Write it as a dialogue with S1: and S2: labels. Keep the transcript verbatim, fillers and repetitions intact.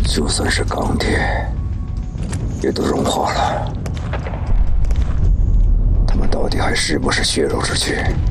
S1: 就算是钢铁，也都融化了。他们到底还是不是血肉之躯？